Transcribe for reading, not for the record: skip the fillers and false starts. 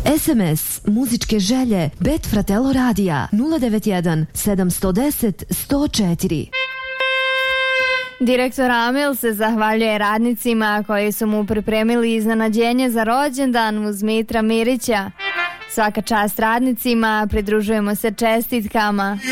SMS muzičke želje Bet Fratello Radija 091 710 104. Direktor Amil se zahvaljuje radnicima koji su mu pripremili iznenađenje za rođendan uz Mitra Mirića. Svaka čast radnicima, pridružujemo se čestitkama.